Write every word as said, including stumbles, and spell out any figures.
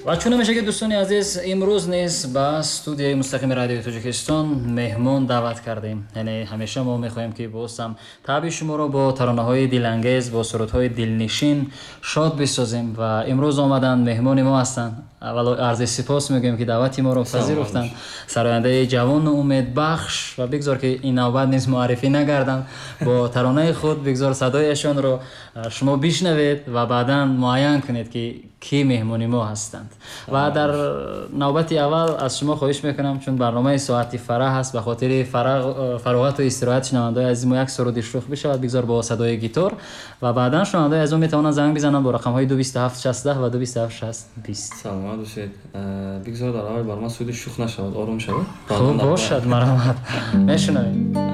ва чун ҳамеша ки дӯстони азиз имрӯз низ ба студияи мустақими радиои Тоҷикистон меҳмон даъват кардем. Яъне ҳамеша мо мехоҳем ки бозам таъби шуморо бо таронаҳои дилангез, бо сурудҳои дилнишин шод бисозем ва имрӯз омадан меҳмони мо ҳастанд. аввало арзи сипос мегӯем ки даъвати моро пазируфтанд. Сарояндаи ҷавону умедбахш ва бигзор ки ин навбат низ муаррифӣ нагарданд, бо таронаи худ бигзор садояшонро шумо бишнавед ва баъдан муайян кунед ки ки меҳмони мо ҳастанд. ва дар навбати аввал аз шумо хоҳиш мекунам, чун барномаи соати фараҳ аст, ба хотири фароғату истироҳати шунавандаои азиз мо як суруди шух бишавад бигзор бо садои гитор ва баъдан шунавандаои азиз мо метавонанд занг бизананд бо рақамҳои ду бисту ҳафт шастдаҳ ва ду бисту ҳафт шаст бист. Саломат бошед. Бигзор дар аввал бар ман суди шух нашавад, ором шавад. Хуб бошад, марҳамат. Мешунавем.